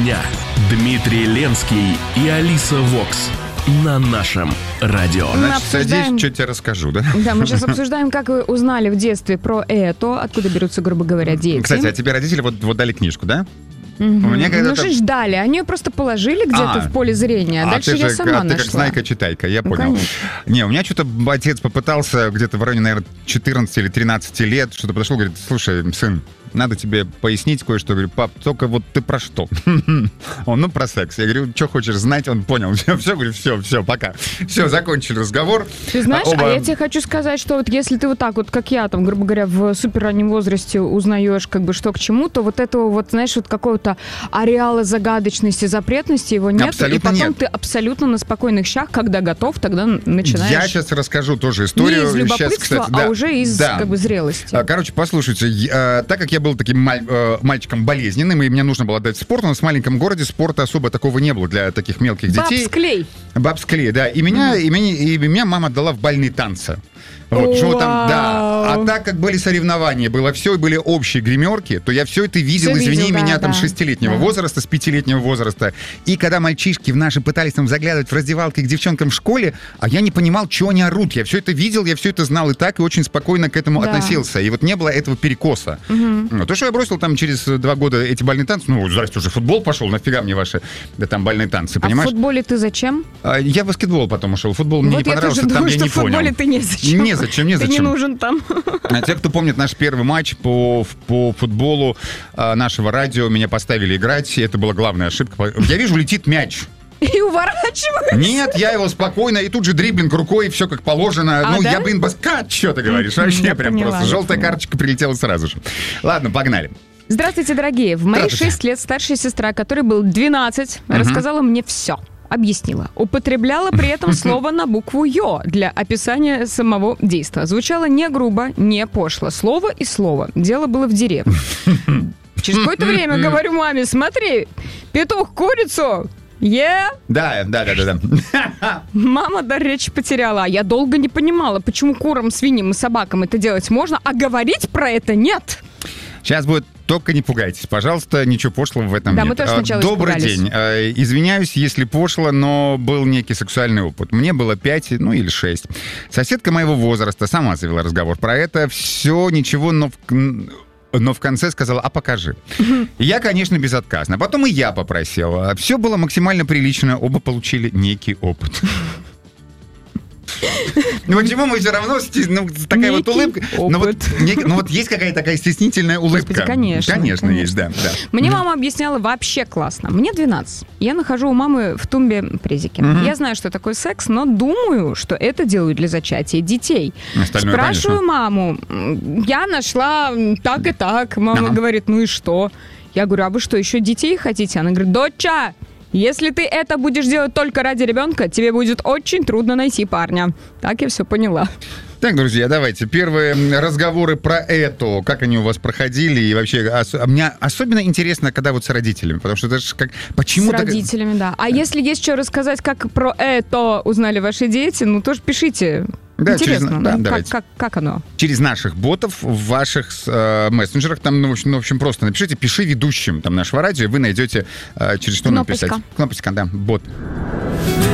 дня. Дмитрий Ленский и Алиса Вокс на нашем радио. Значит, садись, что тебе расскажу, да? Да, мы сейчас обсуждаем, как вы узнали в детстве про это, откуда берутся, грубо говоря, дети. Кстати, а тебе родители вот дали книжку, да? Угу. Ну что ж дали, они ее просто положили где-то в поле зрения, а дальше я сама нашла. Ты как знайка-читайка, я понял. Конечно. Не, у меня что-то отец попытался где-то в районе, наверное, 14 или 13 лет, что-то подошел, говорит, слушай, сын, надо тебе пояснить кое-что. Я говорю, пап, только вот ты про что? Он, ну, про секс. Я говорю, что хочешь знать? Он понял. Все, говорю, все, пока. Все, закончили разговор. Ты знаешь, а я тебе хочу сказать, что вот если ты вот так вот, как я, там, грубо говоря, в суперраннем возрасте узнаешь, как бы, что к чему, то вот этого вот, знаешь, вот какого-то ареала загадочности, запретности его нет. Абсолютно и потом нет. Ты абсолютно на спокойных щах, когда готов, тогда начинаешь... Я сейчас расскажу тоже историю. Не из любопытства, сейчас, кстати, а уже из как бы зрелости. Короче, послушайте, так как я был таким мальчиком болезненным, и мне нужно было дать спорт, у нас в маленьком городе спорта особо такого не было для таких мелких детей. Бабсклей. Бабсклей, да. И меня мама отдала в бальные танцы. Вот, что там, да. А так как были соревнования, было все, и были общие гримерки, то я все это видел, Все извини видел, меня, да, там, да. 6-летнего возраста, с 5-летнего возраста. И когда мальчишки в наши пытались там заглядывать в раздевалки к девчонкам в школе, а я не понимал, чего они орут. Я все это видел, я все это знал и так, и очень спокойно к этому относился. И вот не было этого перекоса. То, что я бросил там через 2 года эти бальные танцы, ну, здрасте, уже футбол пошел, нафига мне ваши там бальные танцы, понимаешь? А в футболе ты зачем? Я в баскетбол потом ушел. Футбол мне не понравился, тоже там думаю, я что не в футболе понял. ты незачем. Незачем. Ты не нужен там. А те, кто помнит наш первый матч по футболу нашего радио, меня поставили играть, и это была главная ошибка. Я вижу, летит мяч. И уворачиваются. Нет, я его спокойно, и тут же дриблинг рукой, все как положено. Да? Я, что ты говоришь? Вообще Я прям поняла, просто. Желтая карточка прилетела сразу же. Ладно, погнали. Здравствуйте, дорогие. В мои 6 лет старшая сестра, которой было 12, рассказала мне все. Объяснила. Употребляла при этом слово на букву «ё» для описания самого действия. Звучало не грубо, не пошло. Слово и слово. Дело было в деревне. Через какое-то время говорю маме, смотри, петух курицу... Да. Мама дар речи потеряла. А я долго не понимала, почему курам, свиньям и собакам это делать можно, а говорить про это нет. Сейчас будет, только не пугайтесь, пожалуйста, ничего пошлого в этом нет. Да, мы тоже сначала Добрый испугались. день. Извиняюсь, если пошло, но был некий сексуальный опыт. Мне было 5, ну или 6. Соседка моего возраста сама завела разговор про это. Все, ничего, но в конце сказала, а покажи. Я, конечно, безотказно. Потом и я попросил. Все было максимально прилично, оба получили некий опыт. Ну почему мы все равно такая вот улыбка? Ну вот есть какая-то такая стеснительная улыбка. Господи, конечно. Конечно есть, да. Мне мама объясняла вообще классно. Мне 12. Я нахожу у мамы в тумбе презики. Я знаю, что такое секс, но думаю, что это делают для зачатия детей. Остальное, спрашиваю конечно. маму. Я нашла так и так. Мама говорит, ну и что? Я говорю, а вы что, еще детей хотите? Она говорит, доча, если ты это будешь делать только ради ребенка, тебе будет очень трудно найти парня. Так я все поняла. Так, друзья, давайте. Первые разговоры про это, как они у вас проходили, и вообще, мне особенно интересно, когда вот с родителями, потому что это же как... Почему с родителями, да. А если есть что рассказать, как про это узнали ваши дети, ну тоже пишите. Да, интересно, как оно? Через наших ботов в ваших мессенджерах, там, ну, в общем, просто напишите, пиши ведущим там нашего радио, и вы найдете, через что написать. Кнопочка. Кнопочка, да, бот.